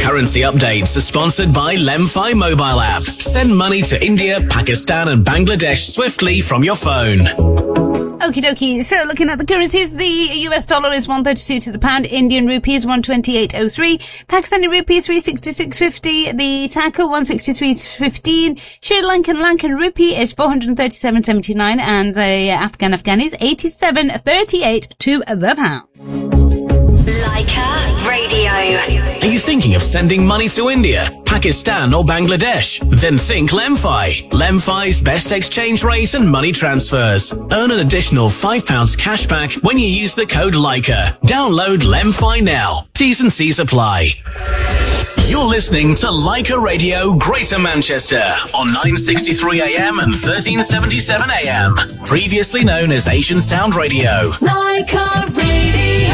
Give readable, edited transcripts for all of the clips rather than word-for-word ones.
Currency updates are sponsored by Lemfi mobile app. Send money to India, Pakistan and Bangladesh swiftly from your phone. Okie dokie. So looking at the currencies, the US dollar is 132 to the pound, Indian rupee is 128.03, Pakistani rupee is 366.50, the taka 163.15, Sri Lankan rupee is 437.79, and the Afghan is 87.38 to the pound. Leica Radio. Are you thinking of sending money to India, Pakistan or Bangladesh? Then think Lemfi. Lemfi's best exchange rate and money transfers. Earn an additional £5 cash back when you use the code Leica. Download Lemfi now. T's and C's apply. You're listening to Leica Radio Greater Manchester on 963 AM and 1377 AM. Previously known as Asian Sound Radio. Leica Radio.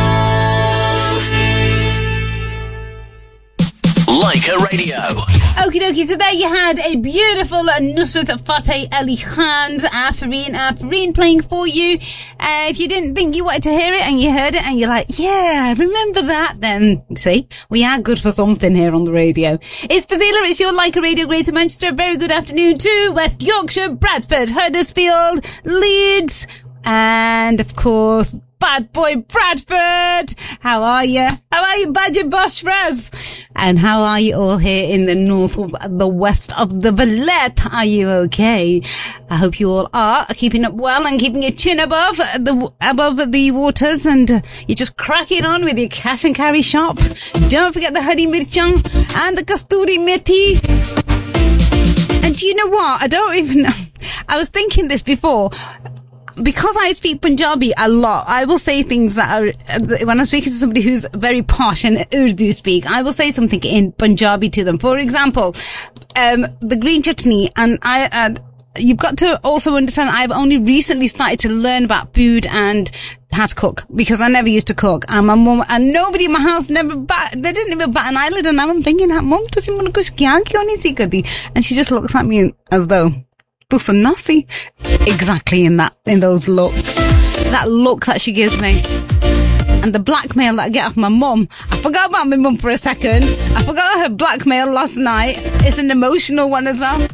Leica Radio. Okie dokie, so there you had a beautiful Nusrat Fateh Ali Khan's Afreen playing for you. If you didn't think you wanted to hear it and you heard it and you're like, yeah, remember that, then see, we are good for something here on the radio. It's Fazila, it's your Leica Radio Greater Manchester. Very good afternoon to West Yorkshire, Bradford, Huddersfield, Leeds, and of course, bad boy Bradford. How are you? How are you, Badger Boshras? And how are you all here in the north, the west of the Valette? Are you okay? I hope you all are keeping up well and keeping your chin above the waters, and you're just cracking on with your cash and carry shop. Don't forget the Hari Mirchang and the Kasturi Methi. And do you know what? I don't even know. I was thinking this before. Because I speak Punjabi a lot, I will say things that are, when I'm speaking to somebody who's very posh and Urdu speak, I will say something in Punjabi to them. For example, the green chutney, and you've got to also understand, I've only recently started to learn about food and how to cook, because I never used to cook. And my mum, and nobody in my house they didn't even bat an eyelid, and I'm thinking, Mum, does you want to cook? And she just looks at me as though, nasi. Exactly that look that she gives me. And the blackmail that I get off my mum. I forgot about my mum for a second. I forgot her blackmail last night. It's an emotional one as well.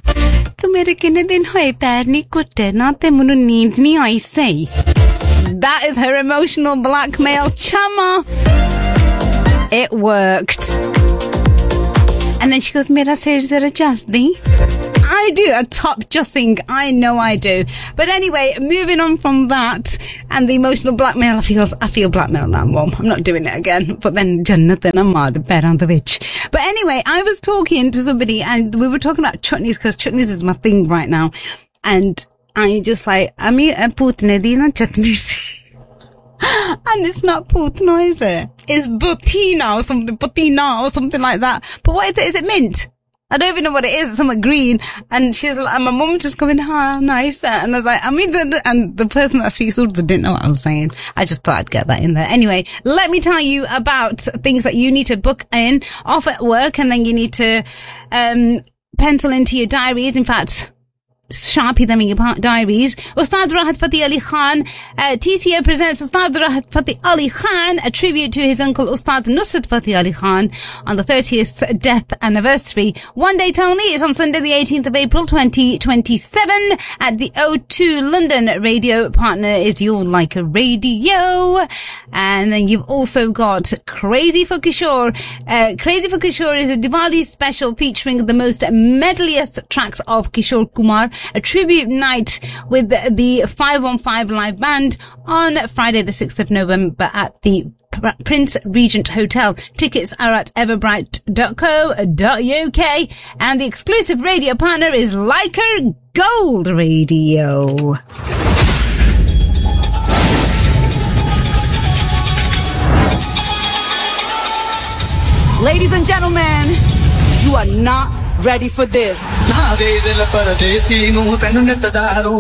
That is her emotional blackmail. Chama. It worked. And then she goes, Mera sir zara jasdi. I do, a top justing. I know I do. But anyway, moving on from that and the emotional blackmail, I feel blackmailed now, Mum. I'm not doing it again. But then, Jannatan Ahmad, bed on the witch. But anyway, I was talking to somebody and we were talking about chutneys, because chutneys is my thing right now. And I just like, putne di na chutneys. And it's not putna, is it? It's butina or something like that. But what is it? Is it mint? I don't even know what it is. It's something green. And she's like, and my mum just going, nice. And I was like, and the person that speaks Urdu didn't know what I was saying. I just thought I'd get that in there. Anyway, let me tell you about things that you need to book in off at work, and then you need to, pencil into your diaries. In fact, Sharpie them in your diaries. Ustad Rahat Fateh Ali Khan, TCA presents Ustad Rahat Fateh Ali Khan, a tribute to his uncle Ustad Nusrat Fateh Ali Khan on the 30th death anniversary. One date only. It's on Sunday the 18th of April 2027 at the O2 London. Radio partner is your Leica Radio. And then you've also got Crazy for Kishore. Crazy for Kishore is a Diwali special featuring the most medleyest tracks of Kishore Kumar. A tribute night with the 515 live band on Friday the 6th of November at the Prince Regent Hotel. Tickets are at everbright.co.uk, and the exclusive radio partner is Leica Gold Radio. Ladies and gentlemen, you are not ready for this.